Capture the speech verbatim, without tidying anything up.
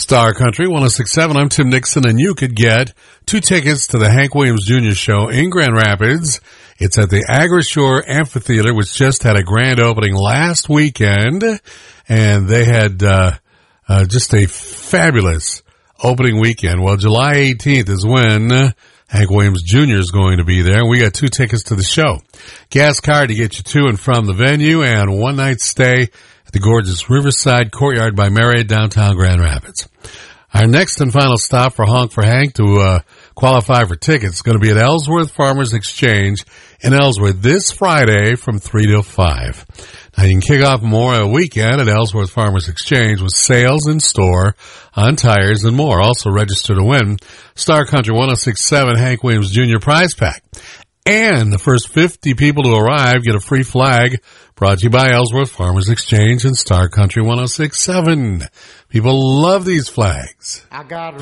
Star Country one oh six point seven. I'm Tim Nixon, and you could get two tickets to the Hank Williams Junior Show in Grand Rapids. It's at the Agri-Shore Amphitheater, which just had a grand opening last weekend, and they had uh, uh just a fabulous opening weekend. Well, July eighteenth is when Hank Williams Junior is going to be there. We got two tickets to the show. Gas card to get you to and from the venue, and one night stay at the gorgeous Riverside Courtyard by Marriott, downtown Grand Rapids. Our next and final stop for Honk for Hank to uh, qualify for tickets is going to be at Ellsworth Farmers Exchange in Ellsworth this Friday from three till five. Now, you can kick off Memorial Weekend at Ellsworth Farmers Exchange with sales in store on tires and more. Also register to win Star Country one oh six point seven Hank Williams Junior prize pack. And the first fifty people to arrive get a free flag, brought to you by Ellsworth Farmers Exchange and Star Country one oh six point seven. People love these flags. I got